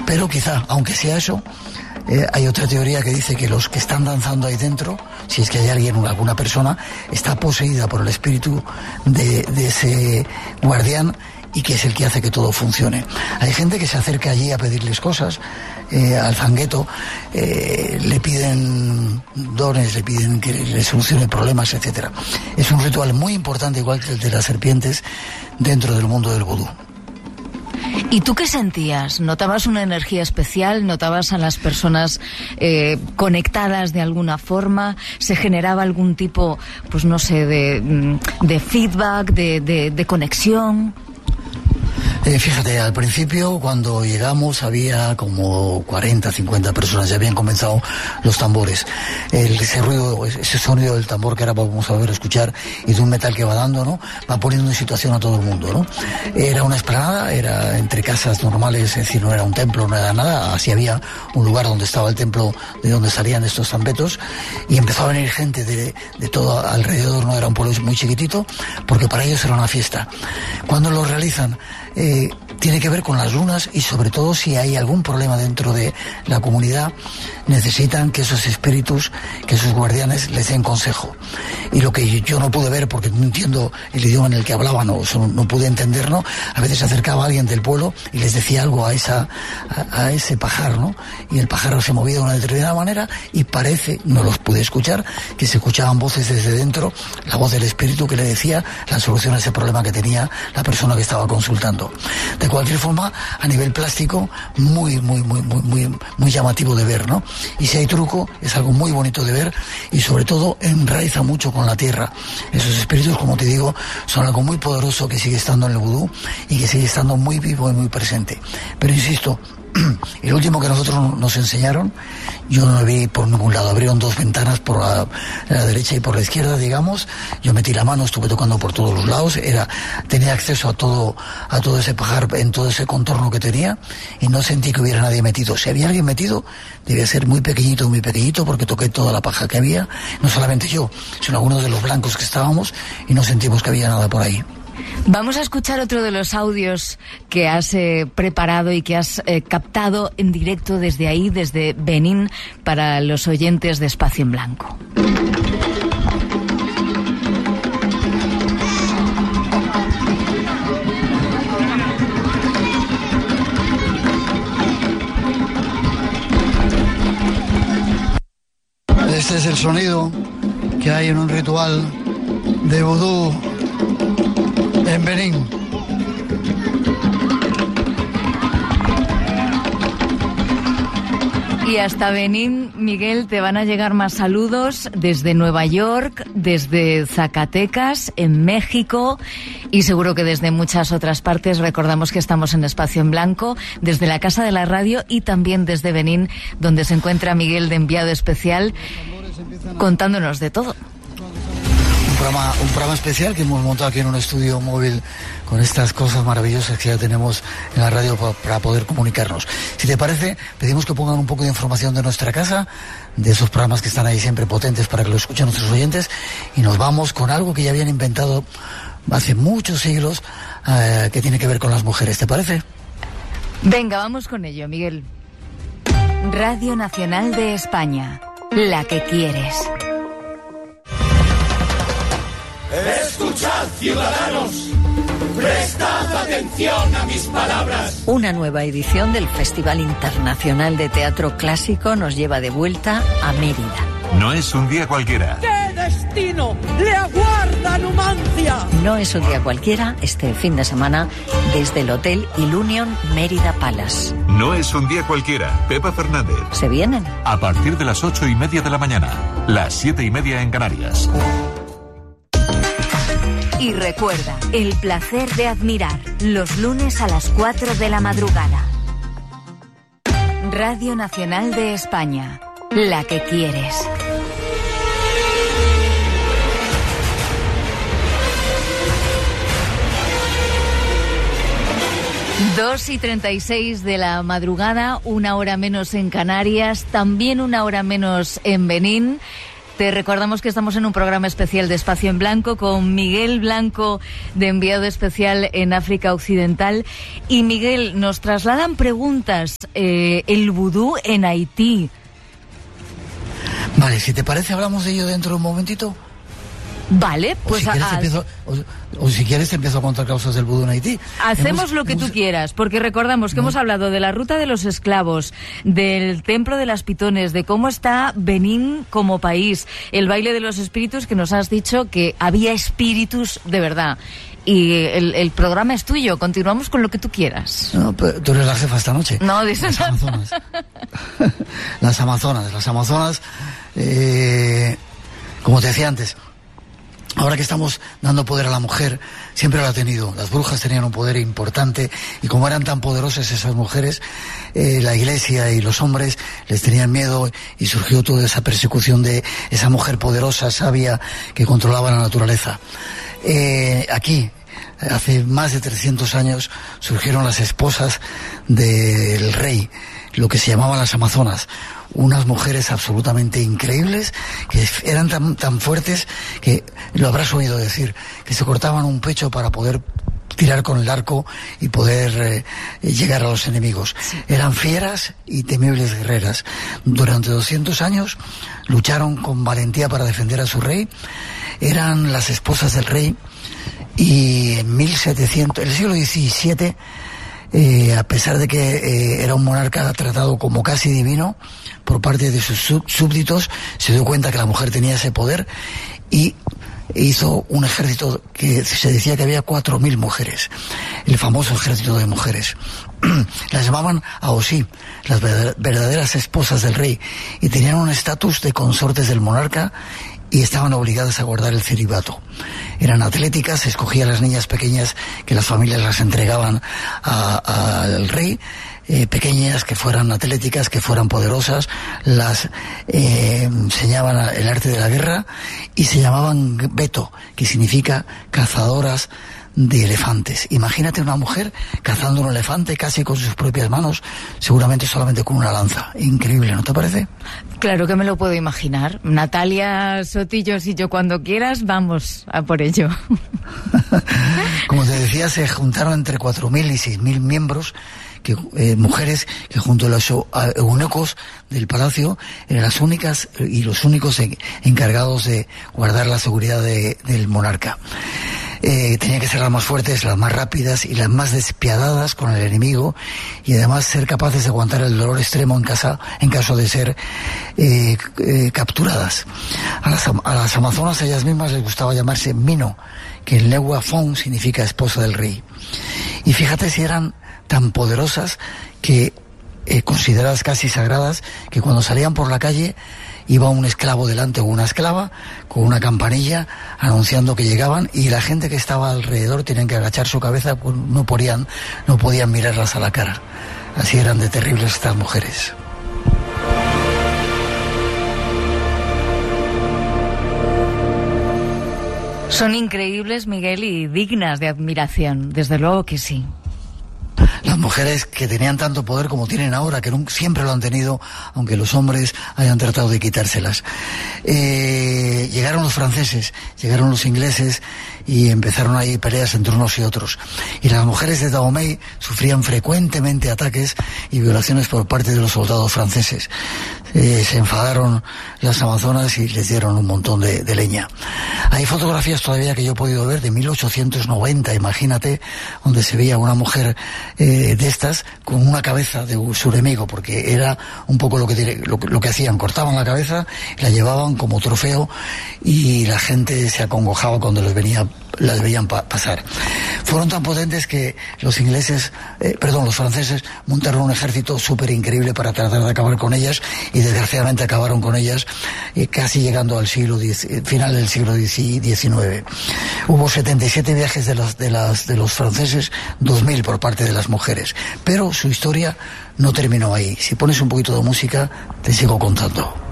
Pero quizá, aunque sea eso, hay otra teoría que dice que los que están danzando ahí dentro, si es que hay alguien, alguna persona, está poseída por el espíritu de ese guardián, y que es el que hace que todo funcione. Hay gente que se acerca allí a pedirles cosas, al zangueto, le piden dones, le piden que le solucione problemas, etcétera. Es un ritual muy importante, igual que el de las serpientes, dentro del mundo del vudú. ¿Y tú qué sentías? ¿Notabas una energía especial? ¿Notabas a las personas conectadas de alguna forma? ¿Se generaba algún tipo, pues no sé, de feedback, de conexión? Fíjate, al principio cuando llegamos había como 40, 50 personas, ya habían comenzado los tambores. Ese ruido, ese sonido del tambor que ahora vamos a ver, escuchar, y de un metal que va dando, ¿no? Va poniendo en situación a todo el mundo, ¿no? Era una esplanada, era entre casas normales, es decir, no era un templo, no era nada, así había un lugar donde estaba el templo de donde salían estos zambetos, y empezó a venir gente de todo alrededor, no era un pueblo muy chiquitito, porque para ellos era una fiesta. Cuando lo realizan, tiene que ver con las lunas, y sobre todo si hay algún problema dentro de la comunidad, necesitan que esos espíritus, que esos guardianes les den consejo. Y lo que yo no pude ver, porque no entiendo el idioma en el que hablaban, o no pude entenderlo, a veces se acercaba alguien del pueblo y les decía algo a ese pajar, ¿no? Y el pájaro se movía de una determinada manera, y parece, no los pude escuchar, que se escuchaban voces desde dentro, la voz del espíritu que le decía la solución a ese problema que tenía la persona que estaba consultando. De cualquier forma, a nivel plástico, muy llamativo de ver, ¿no? Y si hay truco, es algo muy bonito de ver, y sobre todo enraiza mucho con la tierra. Esos espíritus, como te digo, son algo muy poderoso que sigue estando en el vudú y que sigue estando muy vivo y muy presente. Pero insisto, el último que nosotros nos enseñaron, yo no lo vi por ningún lado. Abrieron dos ventanas, por la derecha y por la izquierda, digamos. Yo metí la mano, estuve tocando por todos los lados. Tenía acceso a todo ese pajar, en todo ese contorno que tenía, y no sentí que hubiera nadie metido. Si había alguien metido, debía ser muy pequeñito, porque toqué toda la paja que había. No solamente yo, sino algunos de los blancos que estábamos, y no sentimos que había nada por ahí. Vamos a escuchar otro de los audios que has preparado y que has captado en directo desde ahí, desde Benín, para los oyentes de Espacio en Blanco. Este es el sonido que hay en un ritual de vudú en Benín. Y hasta Benín, Miguel, te van a llegar más saludos desde Nueva York, desde Zacatecas, en México, y seguro que desde muchas otras partes. Recordamos que estamos en Espacio en Blanco, desde la Casa de la Radio, y también desde Benín, donde se encuentra Miguel de enviado especial, contándonos de todo. Un programa especial que hemos montado aquí en un estudio móvil, con estas cosas maravillosas que ya tenemos en la radio para poder comunicarnos. Si te parece, pedimos que pongan un poco de información de nuestra casa, de esos programas que están ahí siempre potentes para que lo escuchen nuestros oyentes, y nos vamos con algo que ya habían inventado hace muchos siglos, que tiene que ver con las mujeres. ¿Te parece? Venga, vamos con ello, Miguel. Radio Nacional de España, la que quieres. Escuchad, ciudadanos, prestad atención a mis palabras. Una nueva edición del Festival Internacional de Teatro Clásico nos lleva de vuelta a Mérida. No es un día cualquiera. ¡Qué destino le aguarda Numancia! No es un día cualquiera este fin de semana desde el Hotel Ilunion Mérida Palace. No es un día cualquiera. Pepa Fernández. ¿Se vienen? A partir de las 8:30 de la mañana, las 7:30 en Canarias. Y recuerda, el placer de admirar, los lunes a las 4 de la madrugada. Radio Nacional de España, la que quieres. Dos y 36 de la madrugada, 1 hora menos en Canarias, también 1 hora menos en Benín. Te recordamos que estamos en un programa especial de Espacio en Blanco con Miguel Blanco, de enviado especial en África Occidental. Y Miguel, nos trasladan preguntas. El vudú en Haití. Vale, si te parece hablamos de ello dentro de un momentito. Vale, pues si quieres te empiezo a contar causas del vudú en Haití. Hacemos lo que tú quieras, porque recordamos que hemos hablado de la ruta de los esclavos, del templo de las pitones, de cómo está Benín como país, el baile de los espíritus, que nos has dicho que había espíritus de verdad. Y el programa es tuyo, continuamos con lo que tú quieras. No, pero tú eres la jefa esta noche. No, de esas Amazonas. Las Amazonas, como te decía antes, ahora que estamos dando poder a la mujer, siempre lo ha tenido. Las brujas tenían un poder importante y como eran tan poderosas esas mujeres, la iglesia y los hombres les tenían miedo y surgió toda esa persecución de esa mujer poderosa, sabia, que controlaba la naturaleza. Aquí, hace más de 300 años, surgieron las esposas del rey, lo que se llamaban las Amazonas. Unas mujeres absolutamente increíbles, que eran tan fuertes que, lo habrás oído decir, que se cortaban un pecho para poder tirar con el arco y poder llegar a los enemigos. Sí. Eran fieras y temibles guerreras. Durante 200 años lucharon con valentía para defender a su rey. Eran las esposas del rey y en el siglo XVII, a pesar de que era un monarca tratado como casi divino por parte de sus súbditos, se dio cuenta que la mujer tenía ese poder y hizo un ejército que se decía que había 4.000 mujeres, el famoso ejército de mujeres. Las llamaban Aosí, las verdaderas esposas del rey, y tenían un estatus de consortes del monarca y estaban obligadas a guardar el celibato. Eran atléticas, se escogían las niñas pequeñas que las familias las entregaban al rey, pequeñas que fueran atléticas, que fueran poderosas, las enseñaban el arte de la guerra y se llamaban Beto, que significa cazadoras de elefantes. Imagínate una mujer cazando un elefante casi con sus propias manos, seguramente solamente con una lanza. Increíble, ¿no te parece? Claro que me lo puedo imaginar. Natalia Sotillo, si yo cuando quieras, vamos a por ello. Como te decía, se juntaron entre 4.000 y 6.000 miembros, mujeres que junto a los eunucos del palacio eran las únicas y los únicos encargados de guardar la seguridad del monarca. Tenían que ser las más fuertes, las más rápidas y las más despiadadas con el enemigo, y además ser capaces de aguantar el dolor extremo en caso de ser capturadas. A las amazonas, a ellas mismas les gustaba llamarse Mino, que en lengua fon significa esposa del rey. Y fíjate si eran tan poderosas que consideradas casi sagradas, que cuando salían por la calle iba un esclavo delante o una esclava con una campanilla anunciando que llegaban, y la gente que estaba alrededor tenían que agachar su cabeza, pues no podían mirarlas a la cara. Así eran de terribles estas mujeres. Son increíbles, Miguel, y dignas de admiración, desde luego que sí. Las mujeres que tenían tanto poder como tienen ahora, que siempre lo han tenido, aunque los hombres hayan tratado de quitárselas. Llegaron los franceses, llegaron los ingleses y empezaron ahí peleas entre unos y otros. Y las mujeres de Dahomey sufrían frecuentemente ataques y violaciones por parte de los soldados franceses. Se enfadaron las amazonas y les dieron un montón de leña. Hay fotografías todavía que yo he podido ver de 1890, imagínate, donde se veía una mujer de estas con una cabeza de su enemigo, porque era un poco lo que hacían, cortaban la cabeza, la llevaban como trofeo y la gente se acongojaba cuando las veían pasar. Fueron tan potentes que los franceses montaron un ejército súper increíble para tratar de acabar con ellas, y desgraciadamente acabaron con ellas casi llegando al final del siglo XIX. Hubo 77 viajes de los franceses, 2.000 por parte de las mujeres, pero su historia no terminó ahí. Si pones un poquito de música, te sigo contando.